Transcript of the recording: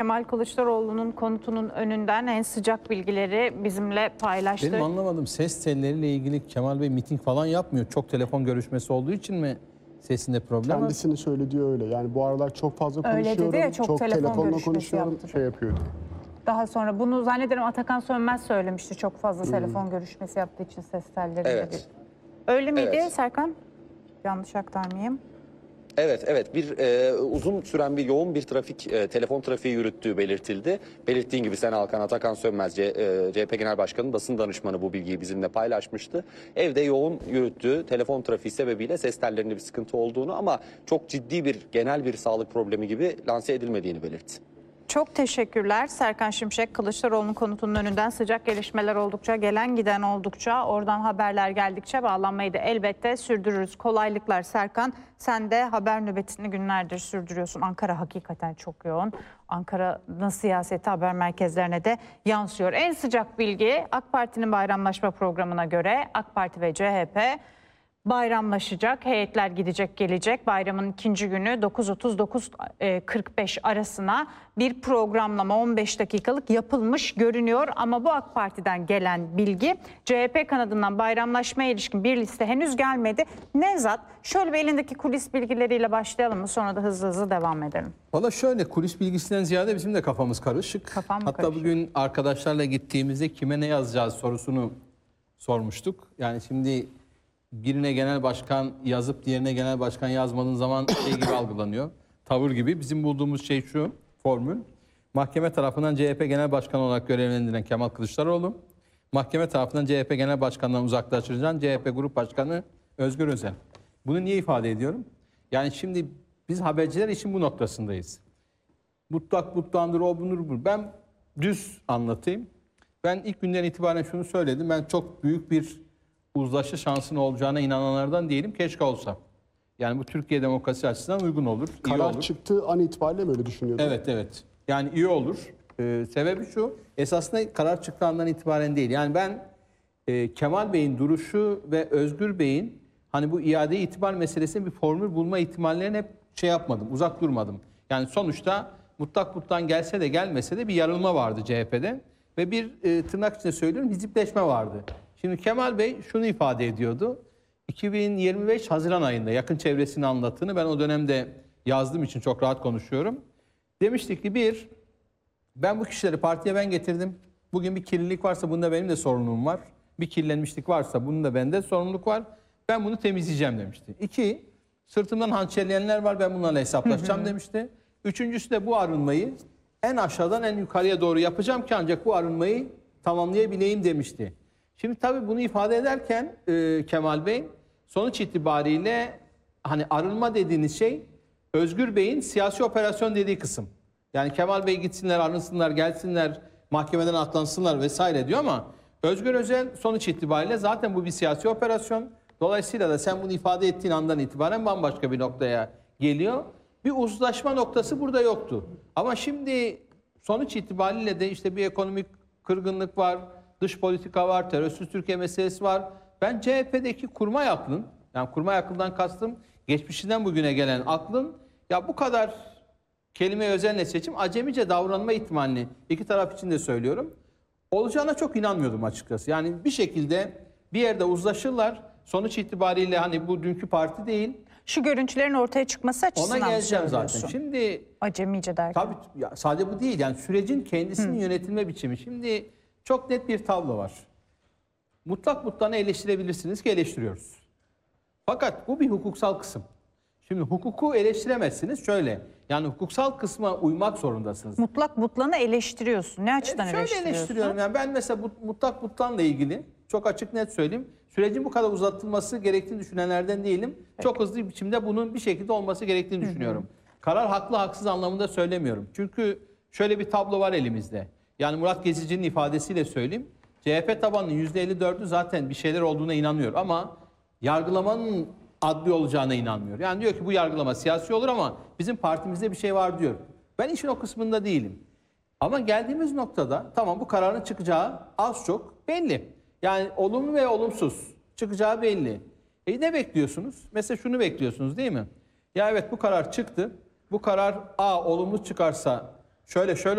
Kemal Kılıçdaroğlu'nun konutunun önünden en sıcak bilgileri bizimle paylaştı. Benim anlamadığım, ses telleriyle ilgili Kemal Bey miting falan yapmıyor. Çok telefon görüşmesi olduğu için mi sesinde problem var? Kendisini söylediği öyle. Yani bu aralar çok fazla Öyle konuşuyorum. dedi ya, çok telefon telefonla görüşmesi konuşuyorum. yaptı. Şey yapıyor. Daha sonra bunu zannederim Atakan Sönmez söylemişti. Çok fazla telefon görüşmesi yaptığı için ses tellerinde. Evet. Öyle miydi Evet. Serkan? Yanlış aktarmayayım. Evet. Uzun süren bir yoğun bir telefon trafiği yürüttüğü belirtildi. Belirttiğin gibi sen Hakan Atakan Sönmez, CHP Genel Başkanı basın danışmanı bu bilgiyi bizimle paylaşmıştı. Evde yoğun yürüttüğü telefon trafiği sebebiyle ses tellerinde bir sıkıntı olduğunu ama çok ciddi bir genel bir sağlık problemi gibi lanse edilmediğini belirtti. Çok teşekkürler Serkan Şimşek. Kılıçdaroğlu'nun konutunun önünden sıcak gelişmeler oldukça, gelen giden oldukça, oradan haberler geldikçe bağlanmayı da elbette sürdürürüz. Kolaylıklar Serkan. Sen de haber nöbetini günlerdir sürdürüyorsun. Ankara hakikaten çok yoğun. Ankara'nın siyaseti haber merkezlerine de yansıyor. En sıcak bilgi AK Parti'nin bayramlaşma programına göre AK Parti ve CHP bayramlaşacak. Heyetler gidecek gelecek. Bayramın ikinci günü 9.30-9.45 arasına bir programlama 15 dakikalık yapılmış görünüyor. Ama bu AK Parti'den gelen bilgi, CHP kanadından bayramlaşmaya ilişkin bir liste henüz gelmedi. Nevzat, şöyle bir elindeki kulis bilgileriyle başlayalım mı? Sonra da hızlı hızlı devam edelim. Valla şöyle, kulis bilgisinden ziyade bizim de kafamız karışık. Hatta karışık. bugün arkadaşlarla gittiğimizde kime ne yazacağız sorusunu sormuştuk. Yani şimdi birine genel başkan yazıp diğerine genel başkan yazmadığın zaman şey gibi algılanıyor. Tavır gibi. Bizim bulduğumuz şey şu formül. Mahkeme tarafından CHP Genel Başkanı olarak görevlendirilen Kemal Kılıçdaroğlu, mahkeme tarafından CHP Genel Başkanı'ndan uzaklaştırılan CHP Grup Başkanı Özgür Özel. Bunu niye ifade ediyorum? Yani şimdi biz haberciler için bu noktasındayız. Mutlak mutlandır, o bunur bu. Ben düz anlatayım. Ben ilk günden itibaren şunu söyledim. Ben çok büyük bir uzlaşı şansının olacağına inananlardan değilim. Keşke olsa. Yani bu Türkiye demokrasi açısından uygun olur. İyi Karar olur. çıktığı an itibariyle mi öyle düşünüyordun? Evet. Yani iyi olur. Sebebi şu. Esasında karar çıktığı andan itibaren değil. Yani ben Kemal Bey'in duruşu ve Özgür Bey'in hani bu iade itibar meselesinin bir formül bulma ihtimallerini hep şey yapmadım. Uzak durmadım. Yani sonuçta mutlak mutlan gelse de gelmese de bir yarılma vardı CHP'de. Ve bir tırnak içinde söylüyorum, hizipleşme vardı. Şimdi Kemal Bey şunu ifade ediyordu. 2025 Haziran ayında yakın çevresini anlattığını ben o dönemde yazdığım için çok rahat konuşuyorum. Demiştik ki ben bu kişileri partiye ben getirdim. Bugün bir kirlilik varsa bunda benim de sorumluluğum var. Bir kirlenmişlik varsa bunun da bende sorumluluk var. Ben bunu temizleyeceğim demişti. 2, sırtımdan hançerleyenler var, ben bunlarla hesaplaşacağım demişti. 3.'sü de bu arınmayı en aşağıdan en yukarıya doğru yapacağım ki ancak bu arınmayı tamamlayabileyim demişti. Şimdi tabii bunu ifade ederken Kemal Bey sonuç itibariyle hani arınma dediğiniz şey Özgür Bey'in siyasi operasyon dediği kısım. Yani Kemal Bey gitsinler, arınsınlar, gelsinler, mahkemeden atlansınlar vesaire diyor ama Özgür Özel sonuç itibariyle zaten bu bir siyasi operasyon. Dolayısıyla da sen bunu ifade ettiğin andan itibaren bambaşka bir noktaya geliyor. Bir uzlaşma noktası burada yoktu. Ama şimdi sonuç itibariyle de işte bir ekonomik kırgınlık var, dış politika var, terörsüz Türkiye meselesi var. Ben CHP'deki kurmay aklın, yani kurmay aklından kastım geçmişinden bugüne gelen aklın ya bu kadar kelime özenle seçim acemice davranma ihtimalini iki taraf için de söylüyorum. Olacağına çok inanmıyordum açıkçası. Yani bir şekilde bir yerde uzlaşırlar. Sonuç itibariyle hani bu dünkü parti değil. Şu görüntülerin ortaya çıkması açısından Ona geleceğim zaten. söylüyorsun. Şimdi Acemice derken. tabii ya sadece bu değil, yani sürecin kendisinin yönetilme biçimi. Şimdi çok net bir tablo var. Mutlak mutlanı eleştirebilirsiniz ki eleştiriyoruz. Fakat bu bir hukuksal kısım. Şimdi hukuku eleştiremezsiniz şöyle. Yani hukuksal kısma uymak zorundasınız. Mutlak mutlanı eleştiriyorsun. Ne açıdan Şöyle eleştiriyorsun? eleştiriyorum. Yani ben mesela bu mutlak mutlanla ilgili çok açık net söyleyeyim. Sürecin bu kadar uzatılması gerektiğini düşünenlerden değilim. Peki. Çok hızlı bir biçimde bunun bir şekilde olması gerektiğini düşünüyorum. Karar haklı haksız anlamında söylemiyorum. Çünkü şöyle bir tablo var elimizde. Yani Murat Gezici'nin ifadesiyle söyleyeyim. CHP tabanının %54'ü zaten bir şeyler olduğuna inanıyor ama yargılamanın adli olacağına inanmıyor. Yani diyor ki bu yargılama siyasi olur ama bizim partimizde bir şey var diyor. Ben işin o kısmında değilim. Ama geldiğimiz noktada tamam bu kararın çıkacağı az çok belli. Yani olumlu ve olumsuz çıkacağı belli. Ne bekliyorsunuz? Mesela şunu bekliyorsunuz değil mi? Ya evet bu karar çıktı. Bu karar olumlu çıkarsa şöyle